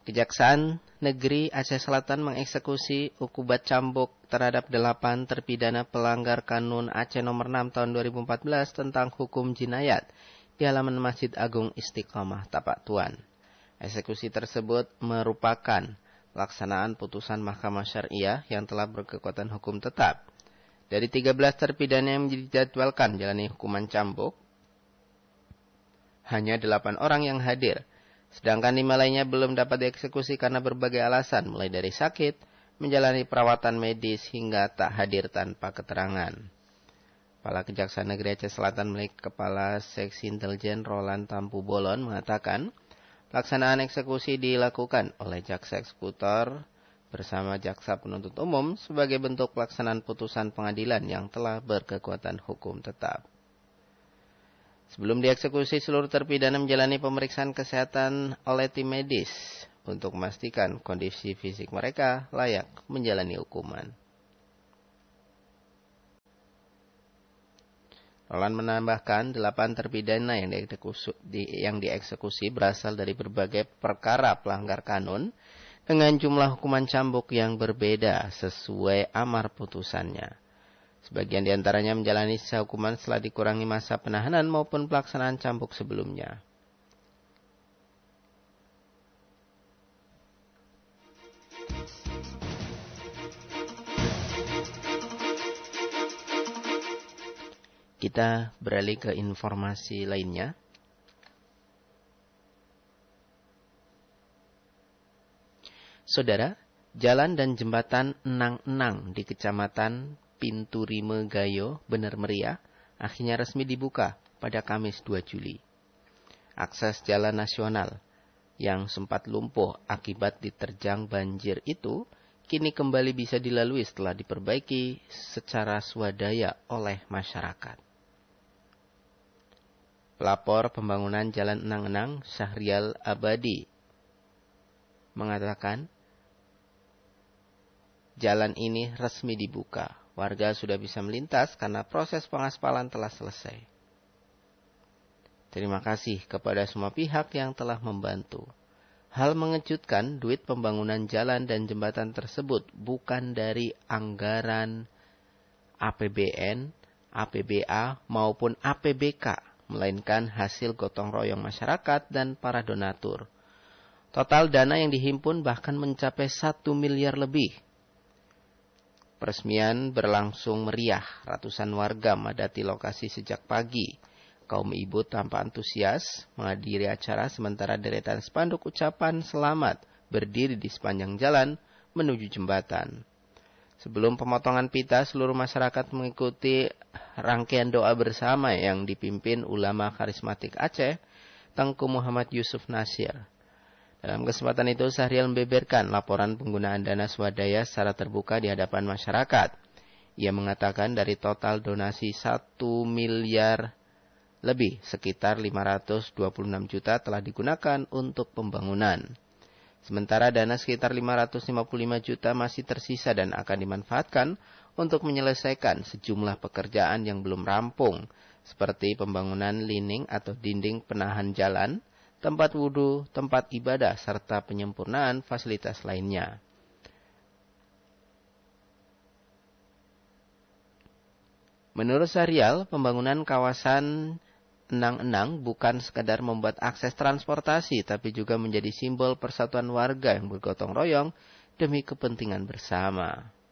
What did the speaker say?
Kejaksaan Negeri Aceh Selatan mengeksekusi hukuman cambuk terhadap 8 terpidana pelanggar Kanun Aceh Nomor 6 Tahun 2014 tentang hukum jinayat di halaman Masjid Agung Istiqomah Tapak Tuan. Eksekusi tersebut merupakan pelaksanaan putusan Mahkamah Syariah yang telah berkekuatan hukum tetap. Dari 13 terpidana yang dijadwalkan jalani hukuman cambuk, hanya 8 orang yang hadir. Sedangkan 5 lainnya belum dapat dieksekusi karena berbagai alasan, mulai dari sakit, menjalani perawatan medis, hingga tak hadir tanpa keterangan. Kepala Kejaksaan Negeri Aceh Selatan milik Kepala Seksi Intelijen Roland Tampu Bolon mengatakan, pelaksanaan eksekusi dilakukan oleh jaksa eksekutor bersama jaksa penuntut umum sebagai bentuk pelaksanaan putusan pengadilan yang telah berkekuatan hukum tetap. Sebelum dieksekusi, seluruh terpidana menjalani pemeriksaan kesehatan oleh tim medis untuk memastikan kondisi fisik mereka layak menjalani hukuman. Roland menambahkan 8 terpidana yang dieksekusi berasal dari berbagai perkara pelanggar kanun dengan jumlah hukuman cambuk yang berbeda sesuai amar putusannya. Sebagian diantaranya menjalani sisa hukuman setelah dikurangi masa penahanan maupun pelaksanaan cambuk sebelumnya. Kita beralih ke informasi lainnya. Saudara, jalan dan jembatan Enang-Enang di Kecamatan Pintu Rime Gayo, Bener Meriah, akhirnya resmi dibuka pada Kamis 2 Juli. Akses jalan nasional yang sempat lumpuh akibat diterjang banjir itu, kini kembali bisa dilalui setelah diperbaiki secara swadaya oleh masyarakat. Pelapor pembangunan Jalan Enang-Enang, Syahrial Abadi, mengatakan, jalan ini resmi dibuka. Warga sudah bisa melintas karena proses pengaspalan telah selesai. Terima kasih kepada semua pihak yang telah membantu. Hal mengejutkan, duit pembangunan jalan dan jembatan tersebut bukan dari anggaran APBN, APBA maupun APBK, melainkan hasil gotong royong masyarakat dan para donatur. Total dana yang dihimpun bahkan mencapai 1 miliar lebih. Peresmian berlangsung meriah, ratusan warga memadati lokasi sejak pagi. Kaum ibu tanpa antusias menghadiri acara sementara deretan spanduk ucapan selamat berdiri di sepanjang jalan menuju jembatan. Sebelum pemotongan pita, seluruh masyarakat mengikuti rangkaian doa bersama yang dipimpin ulama karismatik Aceh, Tengku Muhammad Yusuf Nasir. Dalam kesempatan itu, Syahrial membeberkan laporan penggunaan dana swadaya secara terbuka di hadapan masyarakat. Ia mengatakan dari total donasi 1 miliar lebih, sekitar 526 juta telah digunakan untuk pembangunan. Sementara dana sekitar 555 juta masih tersisa dan akan dimanfaatkan untuk menyelesaikan sejumlah pekerjaan yang belum rampung, seperti pembangunan lining atau dinding penahan jalan, tempat wudhu, tempat ibadah, serta penyempurnaan fasilitas lainnya. Menurut Syahrial, pembangunan kawasan Enang-Enang bukan sekadar membuat akses transportasi, tapi juga menjadi simbol persatuan warga yang bergotong royong demi kepentingan bersama.